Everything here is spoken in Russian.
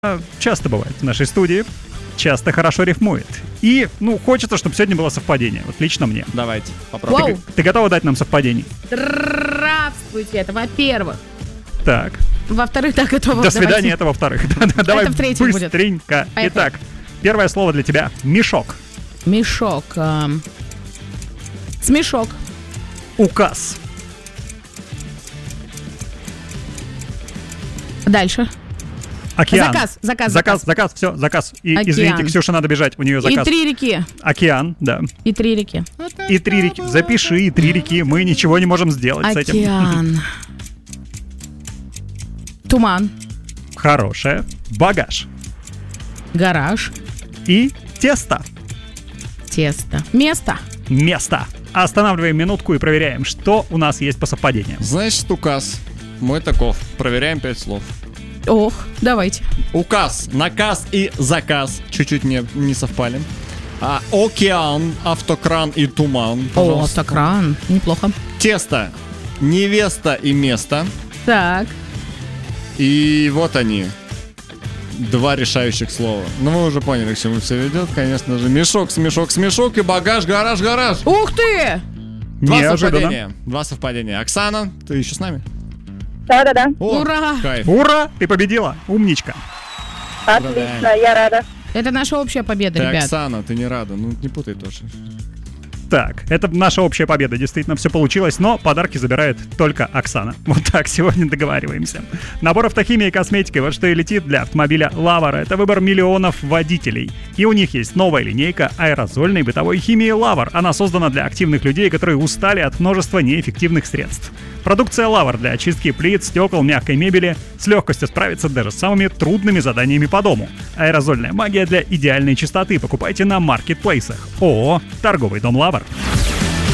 часто бывает в нашей студии, часто хорошо рифмует. И, хочется, чтобы сегодня было совпадение. Вот лично мне. Давайте, попробуем. Ты готова дать нам совпадений? Здравствуйте, это во-первых. Так. Во-вторых, так, готова. До свидания, это во-вторых. Давай это в-третьих быстренько. будет. Итак, первое слово для тебя. Мешок. Мешок. Смешок. Указ. Дальше. Океан. Заказ. Все, заказ. И, Океан. извините, Ксюша, надо бежать, у нее заказ. И 3 реки. Океан, да. И 3 реки. И 3 реки. Запиши, и 3 реки. Мы ничего не можем сделать с этим. Океан. Туман. Хорошее. Багаж. Гараж. И тесто. Тесто. Место. Место. Останавливаем минутку и проверяем, что у нас есть по совпадениям. Значит, указ. Мой таков. Проверяем 5 слов. Ох, давайте. Указ, наказ и заказ чуть-чуть не совпали. Океан, автокран и туман. О, автокран. Неплохо. Тесто, невеста и место. Так. И вот они. 2 решающих слова. Вы уже поняли, к чему все ведет. Конечно же, мешок, смешок и багаж, гараж. Ух ты! 2 совпадения. Оксана, ты еще с нами? Да. Ура! Кайф. Ура! Ты победила! Умничка! Отлично, я рада. Это наша общая победа, Ты, ребят. Оксана, ты не рада. Не путай тоже. Так, это наша общая победа. Действительно, все получилось, но подарки забирает только Оксана. Вот так сегодня договариваемся. Набор автохимии и косметики. Вот что и летит для автомобиля Лавар. Это выбор миллионов водителей. И у них есть новая линейка аэрозольной бытовой химии Лавар. Она создана для активных людей, которые устали от множества неэффективных средств. Продукция Лавар для очистки плит, стекол, мягкой мебели с легкостью справится даже с самыми трудными заданиями по дому. Аэрозольная магия для идеальной чистоты покупайте на маркетплейсах. ООО «Торговый дом Лавар».